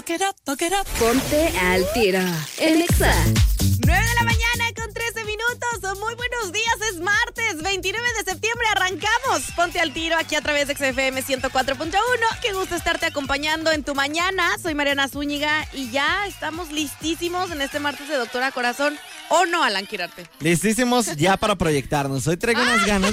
Toque it up. Ponte al tiro en Exa. 9 de la mañana con 13 minutos. Muy buenos días, es martes 29 de septiembre. Arrancamos. Ponte al tiro aquí a través de XFM 104.1. Qué gusto estarte acompañando en tu mañana. Soy Mariana Zúñiga y ya estamos listísimos en este martes de Doctora Corazón. ¿O no, Alan Quirarte? Listísimos ya para proyectarnos. Hoy traigo unas ganas